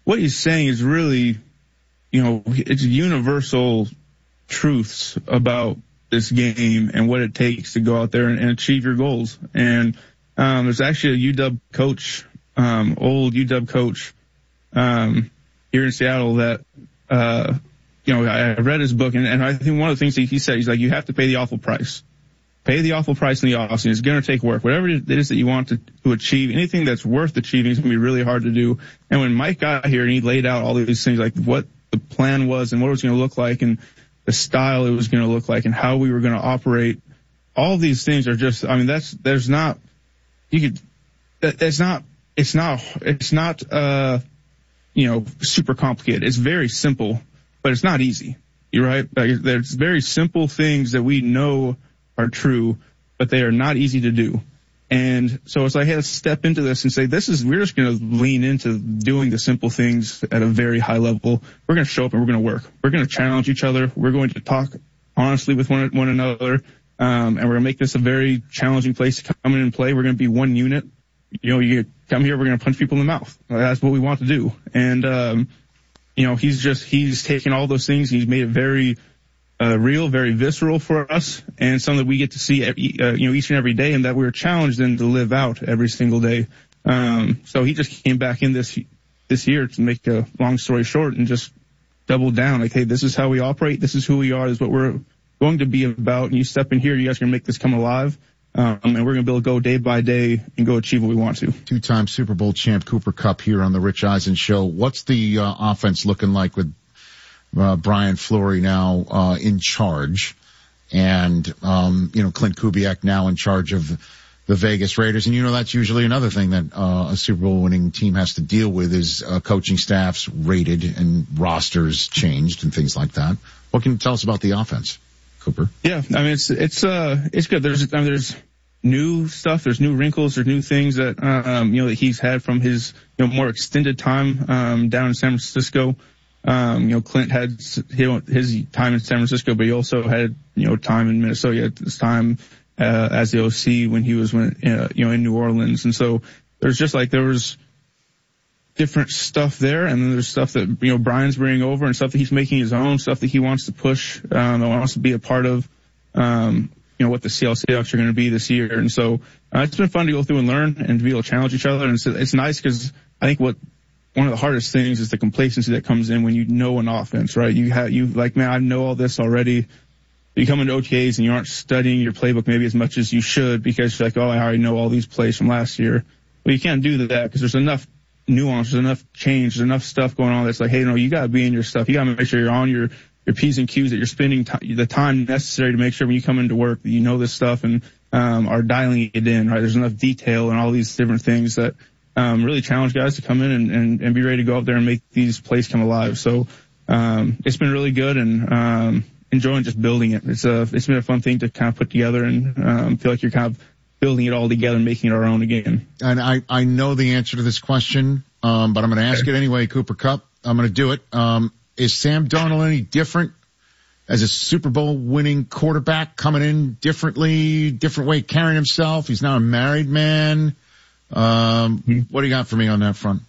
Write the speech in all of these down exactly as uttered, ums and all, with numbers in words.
what he's saying is really, you know, it's universal truths about this game and what it takes to go out there and, and achieve your goals. And um, there's actually a U W coach, um, old U W coach um, here in Seattle that, uh, you know, I read his book, and, and I think one of the things that he said, he's like, you have to pay the awful price. Pay the awful price in the offseason. It's going to take work. Whatever it is that you want to, to achieve, anything that's worth achieving is going to be really hard to do. And when Mike got here and he laid out all these things, like what the plan was and what it was going to look like and the style it was going to look like and how we were going to operate, all these things are just, I mean, that's, there's not, you could, it's not, it's not, it's not, uh, you know, super complicated. It's very simple, but it's not easy. You're right. Like, there's very simple things that we know are true, but they are not easy to do. And so it's like, hey, let's step into this and say, this is, we're just going to lean into doing the simple things at a very high level. We're going to show up and we're going to work. We're going to challenge each other. We're going to talk honestly with one, one another. Um, and we're going to make this a very challenging place to come in and play. We're going to be one unit. You know, you come here, we're going to punch people in the mouth. That's what we want to do. And, um, you know, he's just, he's taken all those things. He's made it very, Uh, real, very visceral for us, and something that we get to see, every, uh, you know, each and every day, and that we're challenged in to live out every single day. Um, so he just came back in this this year, to make a long story short, and just doubled down. Like, hey, this is how we operate. This is who we are. This is what we're going to be about. And you step in here, you guys are going to make this come alive. Um, and we're going to be able to go day by day and go achieve what we want to. Two-time Super Bowl champ Cooper Kupp here on the Rich Eisen Show. What's the uh, offense looking like with Uh, Brian Fleury now, uh, in charge, and, um, you know, Clint Kubiak now in charge of the Vegas Raiders. And, you know, that's usually another thing that, uh, a Super Bowl winning team has to deal with is, uh, coaching staffs rated and rosters changed and things like that. What can you tell us about the offense, Cooper? Yeah. I mean, it's, it's, uh, it's good. There's, I mean, there's new stuff. There's new wrinkles. There's new things that, um, you know, that he's had from his, you know, more extended time, um, down in San Francisco. Um, you know, Clint had his time in San Francisco, but he also had, you know, time in Minnesota at this time, uh, as the O C when he was, when, uh, you know, in New Orleans. And so there's just like, there was different stuff there. And then there's stuff that, you know, Brian's bringing over and stuff that he's making his own, stuff that he wants to push, um, that wants to be a part of, um, you know, what the Seattle Seahawks are going to be this year. And so, uh, it's been fun to go through and learn and to be able to challenge each other. And it's, it's nice because I think what, one of the hardest things is the complacency that comes in when you know an offense, right? You have, you like, man, I know all this already. You come into O T As and you aren't studying your playbook maybe as much as you should because you're like, oh, I already know all these plays from last year. Well, you can't do that because there's enough nuance, there's enough change, there's enough stuff going on that's like, hey, no, you gotta be in your stuff. You gotta make sure you're on your, your P's and Q's, that you're spending t- the time necessary to make sure when you come into work that you know this stuff and, um, are dialing it in, right? There's enough detail and all these different things that, Um, really challenge guys to come in and, and, and be ready to go out there and make these plays come alive. So, um, it's been really good and, um, enjoying just building it. It's a, it's been a fun thing to kind of put together and, um, feel like you're kind of building it all together and making it our own again. And I, I know the answer to this question, um, but I'm going to ask okay. it anyway, Cooper Kupp. I'm going to do it. Um, is Sam Darnold any different as a Super Bowl winning quarterback, coming in differently, different way, carrying himself? He's now a married man. Um, what do you got for me on that front?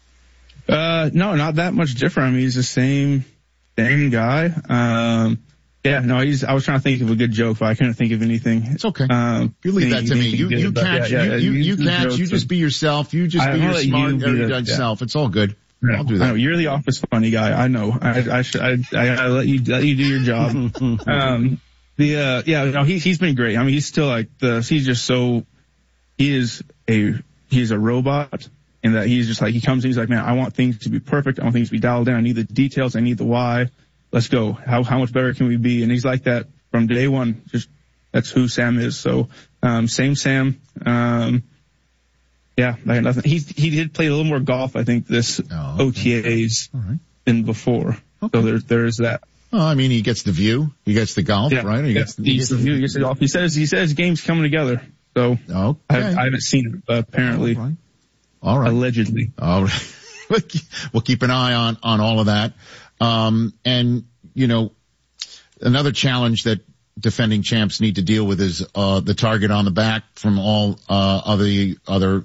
Uh, no, not that much different. I mean, he's the same, same guy. Um, yeah, no, he's, I was trying to think of a good joke, but I couldn't think of anything. It's okay. Um, you leave that to me. You, you catch, yeah, yeah, you, you, you catch, you just be yourself. You just be your smart, everyday self. It's all good. Yeah. I'll do that. I know, you're the office funny guy. I know. I, I should, I, I gotta let you, let you do your job. um, the, uh, yeah, no, he, he's been great. I mean, he's still like the, he's just so, he is a, he's a robot in that he's just like, he comes in, he's like, man, I want things to be perfect. I want things to be dialed in. I need the details. I need the why. Let's go. How, how much better can we be? And he's like that from day one. Just, that's who Sam is. So, um, same Sam. Um, yeah, I got nothing. He, he did play a little more golf, I think, this oh, okay. O T As all right. than before. Okay. So there's, there's that. Well, I mean, he gets the view. He gets the golf, yeah. right? He yeah. gets the, he gets the view. He gets the golf. He says, he says games coming together. So okay. I, I haven't seen it, but apparently, all right, all right. allegedly. All right. We'll keep an eye on on all of that. Um, and you know, another challenge that defending champs need to deal with is uh the target on the back from all uh other other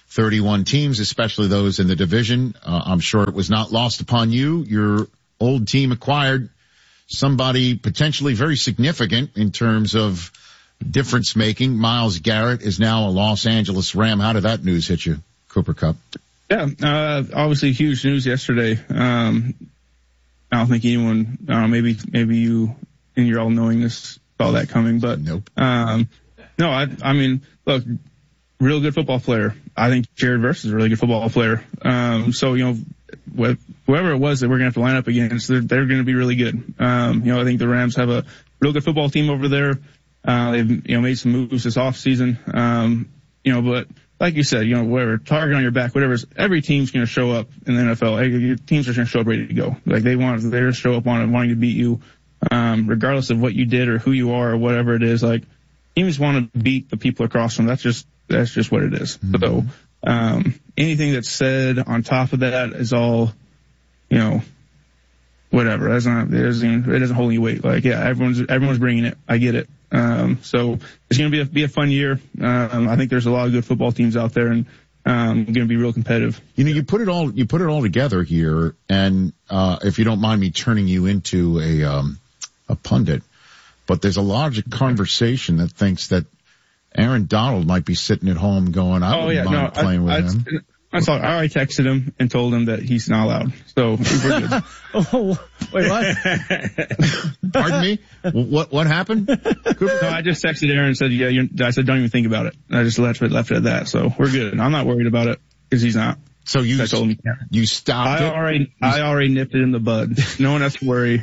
thirty-one teams, especially those in the division. Uh, I'm sure it was not lost upon you. Your old team acquired somebody potentially very significant in terms of difference making. Myles Garrett is now a Los Angeles Ram. How did that news hit you, Cooper Kupp? Yeah, uh, obviously huge news yesterday. Um, I don't think anyone, I don't know, maybe, maybe you in your all knowingness saw that coming, but, nope. um, no, I, I mean, look, real good football player. I think Jared Verse is a really good football player. Um, so, you know, wh- whoever it was that we're going to have to line up against, they're, they're going to be really good. Um, you know, I think the Rams have a real good football team over there. Uh, they've, you know, made some moves this offseason. Um, you know, but like you said, you know, whatever, target on your back, whatever, every team's going to show up in the N F L. Your teams are going to show up ready to go. Like they want, they're going to show up on wanting to beat you, um, regardless of what you did or who you are or whatever it is. Like teams want to beat the people across them. That's just, that's just what it is. Mm-hmm. So, um, anything that's said on top of that is all, you know, whatever. That's not, it doesn't, it doesn't hold any weight. Like, yeah, everyone's, everyone's bringing it. I get it. Um, so it's going to be a, be a fun year. Um, I think there's a lot of good football teams out there and, um, going to be real competitive. You know, you put it all, you put it all together here. And, uh, if you don't mind me turning you into a, um, a pundit, but there's a larger conversation that thinks that Aaron Donald might be sitting at home going, I oh, wouldn't yeah, mind no, playing I, with I, him. I saw, I already texted him and told him that he's not allowed. So we're good. Oh, wait, what? Pardon me? What, what happened? No, I just texted Aaron and said, yeah, you're, I said, don't even think about it. I just left it, left it at that. So we're good. I'm not worried about it because he's not. So you, I told him he can't. you stopped I it? already, I already nipped it in the bud. No one has to worry.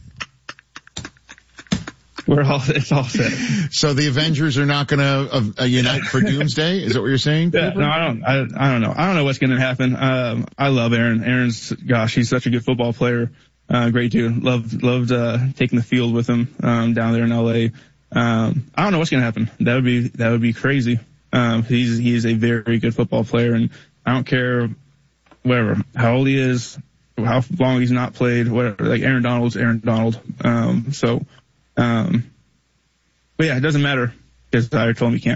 We're all, it's all set. So the Avengers are not going to uh, unite for Doomsday? Is that what you're saying? Yeah, no, I don't, I, I don't know. I don't know what's going to happen. Um, I love Aaron. Aaron's, gosh, he's such a good football player. Uh, great dude. Loved, loved, uh, taking the field with him, um, down there in L A. Um, I don't know what's going to happen. That would be, that would be crazy. Um, he's, he's a very good football player and I don't care whatever, how old he is, how long he's not played, whatever, like Aaron Donald's Aaron Donald. Um, so, Um, but yeah, it doesn't matter because I told him he can't.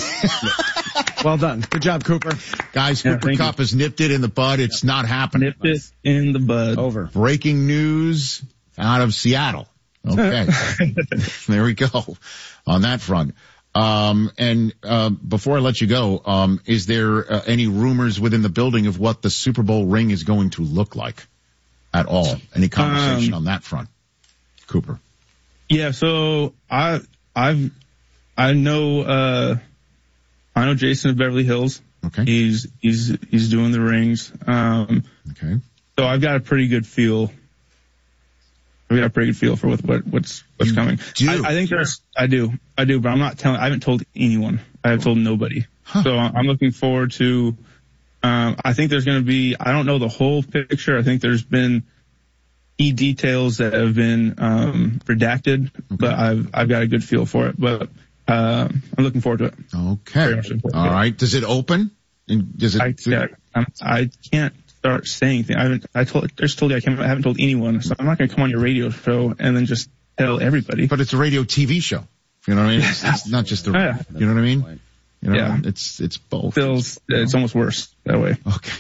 Well done. Good job, Cooper. Guys, Yeah, Cooper Kupp has nipped it in the bud. It's not happening. Nipped it in the bud. Over. Breaking news out of Seattle. Okay. There we go on that front. Um, and, uh, before I let you go, um, is there uh, any rumors within the building of what the Super Bowl ring is going to look like at all? Any conversation Um, on that front? Cooper. Yeah, so I, I've, I know, uh, I know Jason of Beverly Hills. Okay. He's, he's, he's doing the rings. Um, Okay. so I've got a pretty good feel. I've got a pretty good feel for what, what what's, what's You coming. do? I, I think there's, I do, I do, but I'm not telling, I haven't told anyone. I have told nobody. Huh. So I'm looking forward to, um, I think there's going to be, I don't know the whole picture. I think there's been, key details that have been um, redacted, okay. but I've I've got a good feel for it. But uh, I'm looking forward to it. Okay. All right. Does it open? And does it? I, yeah, I'm, I can't start saying things. I haven't. I told. I just told you I, can't, I haven't told anyone. So I'm not going to come on your radio show and then just tell everybody. But it's a radio T V show. You know what I mean? It's, it's not just a. Yeah. You know what I mean? You know, yeah. It's it's both. Feels. It's almost worse that way. Okay.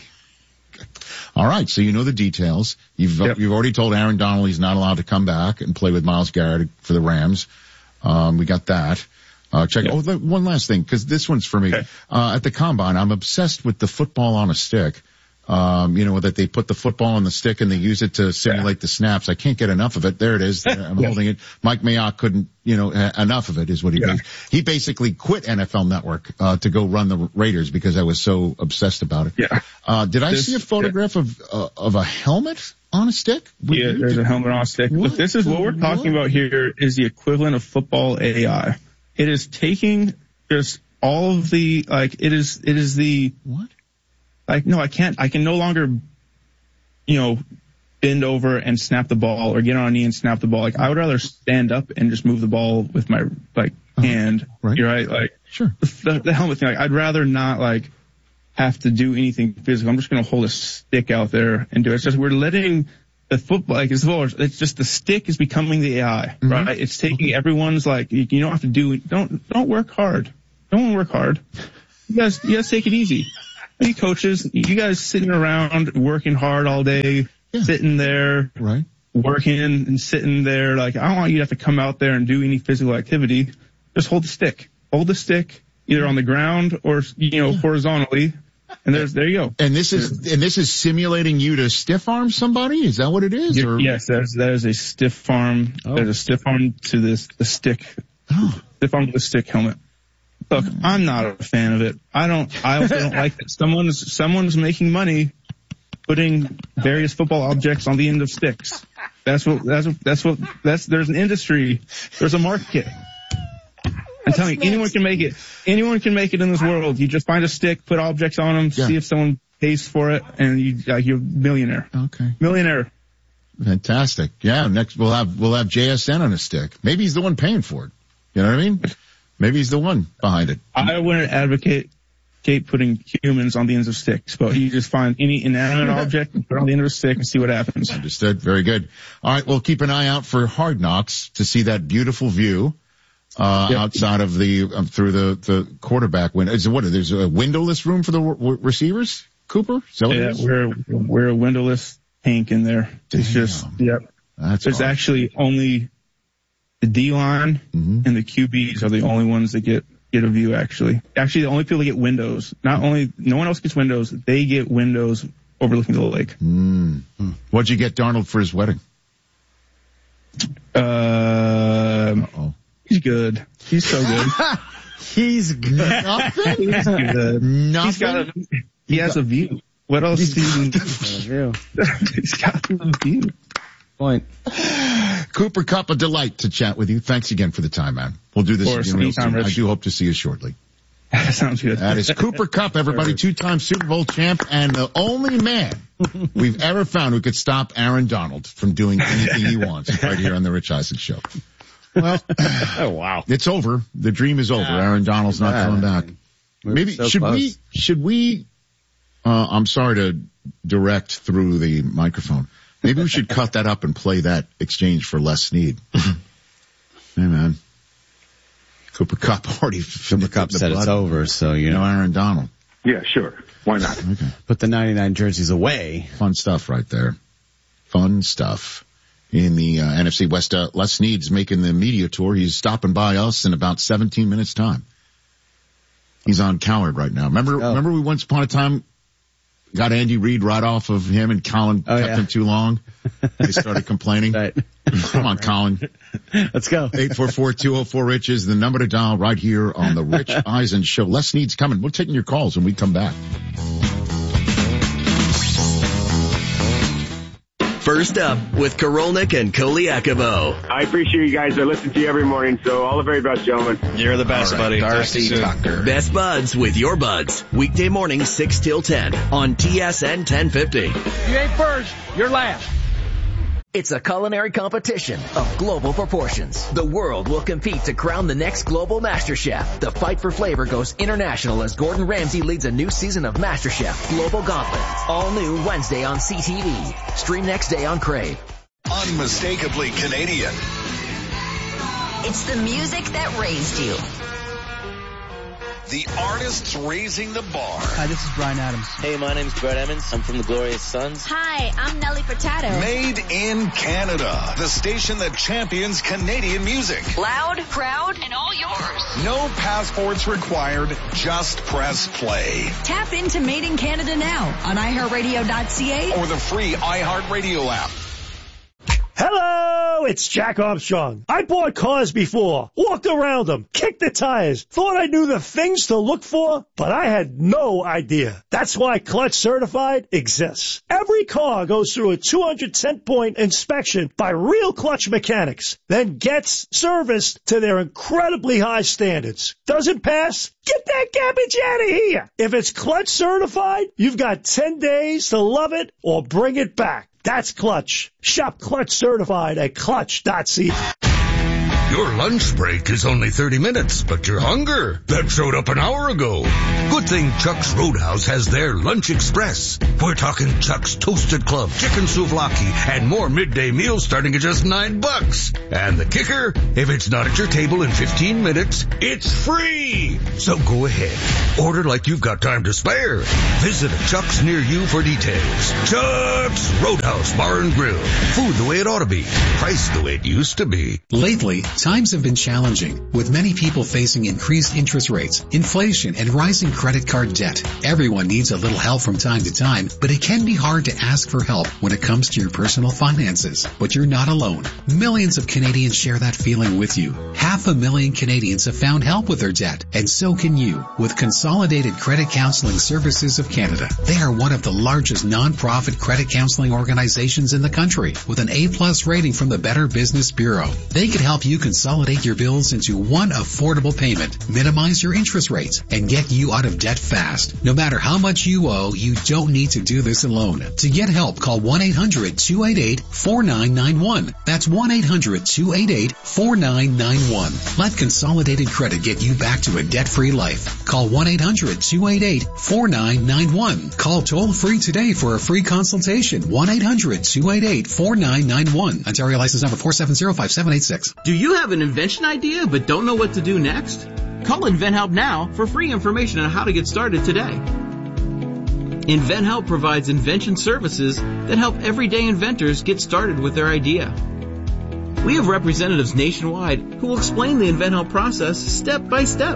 All right, so you know the details. You've yep. you've already told Aaron Donald he's not allowed to come back and play with Myles Garrett for the Rams. Um, we got that. Uh, check. Yep. Oh, the, one last thing, because this one's for me. Okay. Uh, at the combine, I'm obsessed with the football on a stick. Um, you know, that they put the football on the stick and they use it to simulate yeah. the snaps. I can't get enough of it. There it is. I'm yes. holding it. Mike Mayock couldn't, you know, uh, enough of it is what he yeah. did. He basically quit N F L Network, uh, to go run the Raiders because I was so obsessed about it. Yeah. Uh, did I this, see a photograph yeah. of, uh, of a helmet on a stick? What yeah, there's a helmet on a stick. What? Look, this is what we're talking what? about here is the equivalent of football A I. It is taking just all of the, like, it is, it is the, what? Like, no, I can't, I can no longer, you know, bend over and snap the ball or get on a knee and snap the ball. Like, I would rather stand up and just move the ball with my, like, uh-huh. hand. Right. You're right. Like, sure. The, the helmet thing, like, I'd rather not, like, have to do anything physical. I'm just going to hold a stick out there and do it. It's just, we're letting the football, like, it's, it's just the stick is becoming the A I, mm-hmm. right? It's taking mm-hmm. everyone's, like, you, you don't have to do, don't, don't work hard. Don't work hard. You guys, you guys take it easy. Hey, coaches, you guys sitting around working hard all day, yeah. sitting there, right, working and sitting there. Like, I don't want you to have to come out there and do any physical activity. Just hold the stick. Hold the stick either on the ground or, you know, yeah. horizontally. And there's, there you go. And this is, and this is simulating you to stiff arm somebody? Is that what it is? Or? Yes, that is, that is a stiff arm. Oh. There's a stiff arm to this, the stick. Oh. Stiff arm to the stick helmet. Look, I'm not a fan of it. I don't, I also don't like that someone's, someone's making money putting various football objects on the end of sticks. That's what, that's what, that's what, that's, there's an industry. There's a market. I'm telling you, anyone can make it. Anyone can make it in this world. You just find a stick, put objects on them, yeah. see if someone pays for it, and you, uh, you're a millionaire. Okay. Millionaire. Fantastic. Yeah, next we'll have, we'll have J S N on a stick. Maybe he's the one paying for it. You know what I mean? Maybe he's the one behind it. I wouldn't advocate putting humans on the ends of sticks, but you just find any inanimate object and put it on the end of a stick and see what happens. Understood. Very good. All right, we'll keep an eye out for Hard Knocks to see that beautiful view. Uh, yep. outside of the, um, through the, the quarterback window. Is it what? There's a windowless room for the w- receivers, Cooper? So yeah, we're, we're a windowless tank in there. It's Damn. just, yep. That's There's awesome. actually only the D-line mm-hmm. and the Q Bs are the only ones that get, get a view actually. Actually, the only people that get windows. Not only, no one else gets windows, they get windows overlooking the lake. Mm. What'd you get Darnold for his wedding? Uh, Uh-oh. He's good. He's so good. He's good. Nothing? He's good. Nothing? He's got a, he has a view. What else do you need? He's got a view. Point. Cooper Kupp, a delight to chat with you. Thanks again for the time, man. We'll do this again real soon. I do hope to see you shortly. That sounds good. That is Cooper Kupp, everybody, two-time Super Bowl champ and the only man we've ever found who could stop Aaron Donald from doing anything he wants right here on the Rich Eisen Show. Well, oh wow, it's over. The dream is over. Yeah. Aaron Donald's not coming back. Maybe so should close. we? Should we? Uh, I'm sorry to direct through the microphone. Maybe we should cut that up and play that exchange for Les Snead. Hey man, Cooper Kupp already. Cooper Kupp said it's over, so you know. know Aaron Donald. Yeah, sure. Why not? Okay. Put the ninety-nine jerseys away. Fun stuff right there. Fun stuff. In the uh, N F C West, uh, Les Snead's making the media tour. He's stopping by us in about seventeen minutes time. He's on Coward right now. Remember, oh. remember we once upon a time got Andy Reid right off of him and Colin oh, kept yeah. him too long. They started complaining. Right. Come on, Colin. Let's go. eight four four, two oh four, RICH is the number to dial right here on the Rich Eisen Show. Les Snead's coming. We're taking your calls when we come back. First up with Korolnik and Koliakovo. I appreciate you guys. I listen to you every morning, so all the very best, gentlemen. You're the best, right, buddy. Darcy Tucker. Best buds with your buds. Weekday morning, six till ten on T S N ten fifty. You ain't first, you're last. It's a culinary competition of global proportions. The world will compete to crown the next global master chef. The fight for flavor goes international as Gordon Ramsay leads a new season of MasterChef Global Gauntlet. All new Wednesday on C T V. Stream next day on Crave. Unmistakably Canadian. It's the music that raised you. The artists raising the bar. Hi, this is Bryan Adams. Hey, my name's Brett Emmons. I'm from the Glorious Sons. Hi, I'm Nelly Furtado. Made in Canada. The station that champions Canadian music. Loud, proud, and all yours. No passports required. Just press play. Tap into Made in Canada now on i heart radio dot c a or the free iHeartRadio app. Hello, it's Jack Armstrong. I bought cars before, walked around them, kicked the tires, thought I knew the things to look for, but I had no idea. That's why Clutch Certified exists. Every car goes through a two hundred ten point inspection by real Clutch mechanics, then gets serviced to their incredibly high standards. Doesn't pass? Get that garbage out of here. If it's Clutch Certified, you've got ten days to love it or bring it back. That's Clutch. Shop Clutch Certified at clutch dot c a. Your lunch break is only thirty minutes, but your hunger, that showed up an hour ago. Good thing Chuck's Roadhouse has their Lunch Express. We're talking Chuck's Toasted Club, chicken souvlaki, and more midday meals starting at just nine bucks. And the kicker, if it's not at your table in fifteen minutes, it's free. So go ahead, order like you've got time to spare. Visit a Chuck's near you for details. Chuck's Roadhouse Bar and Grill. Food the way it ought to be. Price the way it used to be. Lately, times have been challenging, with many people facing increased interest rates, inflation, and rising credit card debt. Everyone needs a little help from time to time, but it can be hard to ask for help when it comes to your personal finances. But you're not alone. Millions of Canadians share that feeling with you. Half a million Canadians have found help with their debt, and so can you with Consolidated Credit Counseling Services of Canada. They are one of the largest non-profit credit counseling organizations in the country, with an A-plus rating from the Better Business Bureau. They can help you consolidate your bills into one affordable payment, minimize your interest rates, and get you out of debt fast. No matter how much you owe, you don't need to do this alone. To get help, call one eight hundred two eight eight four nine nine one. That's one eight hundred two eight eight four nine nine one. Let Consolidated Credit get you back to a debt-free life. Call one eight hundred two eight eight four nine nine one. Call toll-free today for a free consultation. one eight hundred two eight eight four nine nine one. Ontario license number four seven zero five seven eight six. Do you have an invention idea but don't know what to do next? Call InventHelp now for free information on how to get started today. InventHelp provides invention services that help everyday inventors get started with their idea. We have representatives nationwide who will explain the InventHelp process step by step.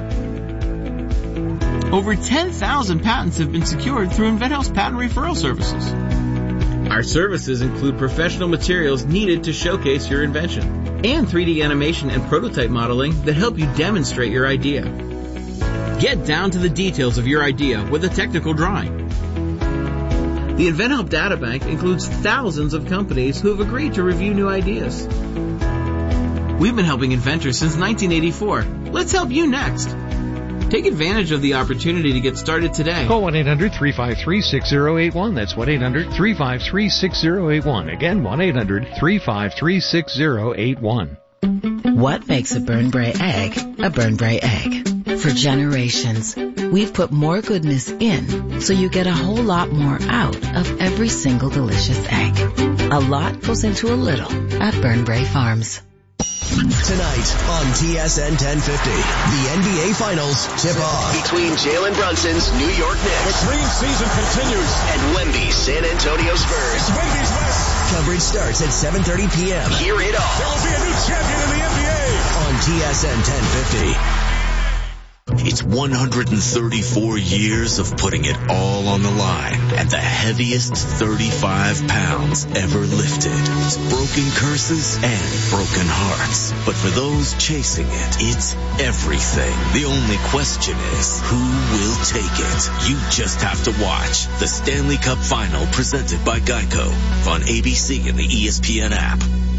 Over ten thousand patents have been secured through InventHelp's patent referral services. Our services include professional materials needed to showcase your invention and three D animation and prototype modeling that help you demonstrate your idea. Get down to the details of your idea with a technical drawing. The InventHelp Databank includes thousands of companies who have agreed to review new ideas. We've been helping inventors since nineteen eighty-four. Let's help you next. Take advantage of the opportunity to get started today. Call one eight hundred three five three six zero eight one. That's one eight hundred three five three six zero eight one. Again, one eight hundred three five three six zero eight one. What makes a Burnbrae egg a Burnbrae egg? For generations, we've put more goodness in so you get a whole lot more out of every single delicious egg. A lot goes into a little at Burnbrae Farms. Tonight on T S N ten fifty, the N B A Finals tip off between Jalen Brunson's New York Knicks. The dream season continues. And Wemby's San Antonio Spurs. Wemby's West. Coverage starts at seven thirty p.m. Hear it all. There will be a new champion in the N B A. On T S N ten fifty. It's one hundred thirty-four years of putting it all on the line at the heaviest thirty-five pounds ever lifted. It's broken curses and broken hearts. But for those chasing it, it's everything. The only question is, who will take it? You just have to watch the Stanley Cup Final presented by Geico on A B C and the E S P N app.